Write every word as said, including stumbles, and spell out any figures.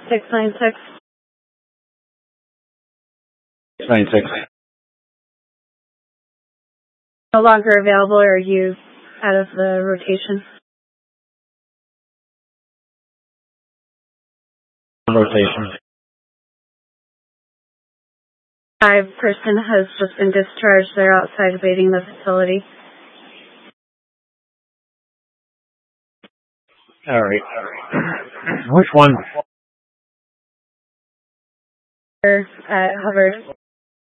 six nine six. six nine six. No longer available or used out of the rotation. Rotation. Five person has just been discharged. They're outside evading the facility. All right. Which one? At Hubbard.